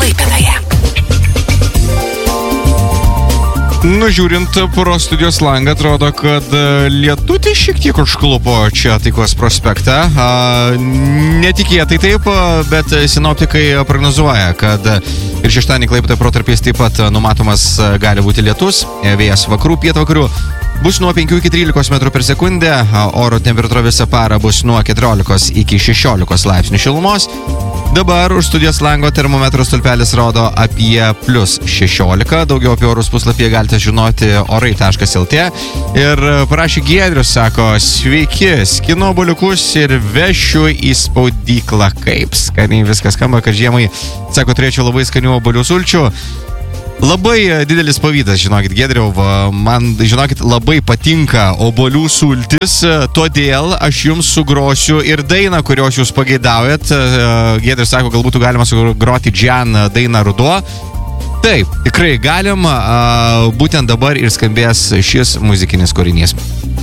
Klaipėdoje. Žiūrint pro studijos langą, atrodo, kad lietutis šiek tiek užklupo čia Taikos prospektą. Netikėtai taip, bet sinoptikai prognozuoja, kad ir šeštadienį Klaipėdoje protarpiais taip pat numatomas gali būti lietus, vėjas vakarų, pietvakarių. Bus nuo 5 iki 13 metrų per sekundę, oro temperatūra visą parą bus nuo 14 iki 16 laipsnių šilumos. Dabar už studijos lango termometro stulpelis rodo apie plus 16. Daugiau apie orus puslapyje galite žinoti orai.lt. Ir parašė Giedrius, sako, sveiki, skinu obuoliukus ir vešiu į spaudyklą. Kaip skaniai viskas skamba, kad žiemai, sako, turėčiau labai skanių obuolių sulčių. Labai didelis pavydas, žinokit, Giedriau, man, žinokit, labai patinka obuolių sultis, todėl aš jums sugrosiu ir dainą, kurios jūs pageidaujat. Giedrius sako, galbūt galima sugroti Džian dainą Ruduo. Taip, tikrai galim, būtent dabar ir skambės šis muzikinis kūrinys.